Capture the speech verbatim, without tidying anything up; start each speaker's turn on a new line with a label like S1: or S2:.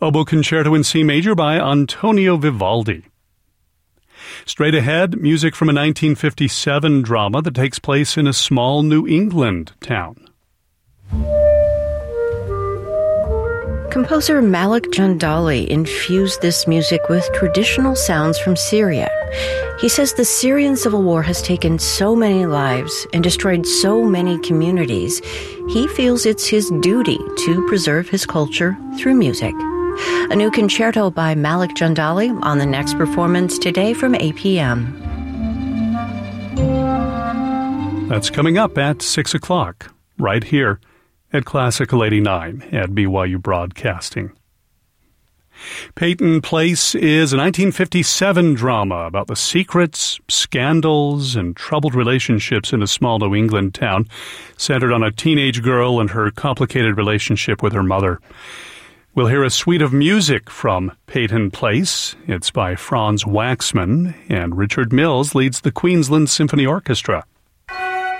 S1: Oboe Concerto in C Major by Antonio Vivaldi. Straight ahead, music from a nineteen fifty-seven drama that takes place in a small New England town.
S2: Composer Malik Jandali infused this music with traditional sounds from Syria. He says the Syrian civil war has taken so many lives and destroyed so many communities. He feels it's his duty to preserve his culture through music. A new concerto by Malik Jandali on the next performance today from eight p.m.
S1: That's coming up at six o'clock, right here at Classical eighty-nine at B Y U Broadcasting. Peyton Place is a nineteen fifty-seven drama about the secrets, scandals, and troubled relationships in a small New England town, centered on a teenage girl and her complicated relationship with her mother. We'll hear a suite of music from Peyton Place. It's by Franz Waxman, and Richard Mills leads the Queensland Symphony Orchestra.